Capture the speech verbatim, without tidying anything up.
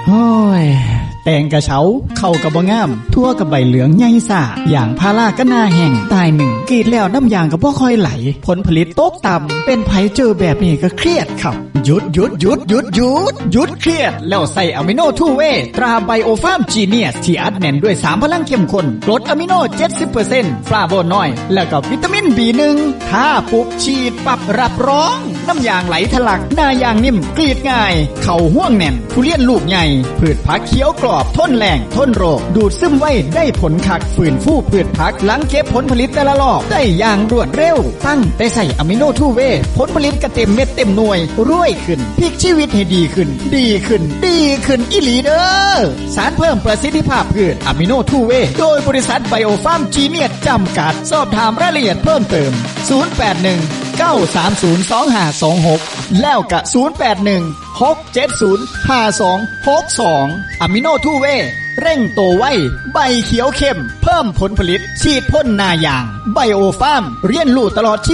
โอ้ยแตงกระเฉาเข้ากับบ่งามทั่วกับใบเหลืองใหญ่ซ่าอย่างพาราก็หน้าแห้งตายหนึ่งกรีดแล้วน้ำยางก็บ่ค่อยไหลผลผลิตตกต่ำเป็นไผเจอแบบนี้ก็เครียดครับหยุดหยุดหยุดหยุดหยุดหยุดเครียดแล้วใส่อะมิโนทูเวย์ตราไบโอฟาร์มจีเนียสที่อัดแน่นด้วยสามพลังเข้มข้นกรดอะมิโน เจ็ดสิบเปอร์เซ็นต์ ฟลาโวน้อยแล้วก็วิตามิน บี หนึ่ง ถ้าปุ๊บฉีดปั๊บรับรองน้ำยางไหลทะลักหน้ายางนิ่มกรีดง่ายเข่าห้วงแน่นทุเรียนลูกใหญ่พืชผักเขียวกรอบทนแรงทนโรคดูดซึมไว้ได้ผลคักฝืนฟูพืชผักหลังเก็บผลผลิตแต่ละรอบได้อย่างรวดเร็วตั้งแต่ใส่อะมิโนทูเวย์ผลผลิตก็เต็มเม็ดเต็มหน่วยรวยขึ้นพลิกชีวิตให้ดีขึ้นดีขึ้นดีขึ้นอีหลีเด้อสารเพิ่มประสิทธิภาพพืชอะมิโนทูเวย์โดยบริษัทไบโอฟาร์มจีเนียสจำกัดสอบถามรายละเอียดเพิ่มเติมศูนย์ แปด หนึ่ง เก้า สาม ศูนย์ สอง ห้า สอง หกแล้วก็ศูนย์ แปด หนึ่ง หก เจ็ด ศูนย์ ห้า สอง หก สองอะมิโนทูเวย์เร่งโตไวใบเขียวเข้มเพิ่มผลผลิตฉีดพ่นหน้ายางไบโอฟาร์มเรียนรู้ตลอดชี